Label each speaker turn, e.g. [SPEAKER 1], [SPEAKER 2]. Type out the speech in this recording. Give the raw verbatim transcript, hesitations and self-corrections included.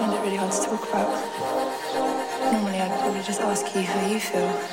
[SPEAKER 1] find it really hard to talk about. Normally I'd probably just ask you how you feel.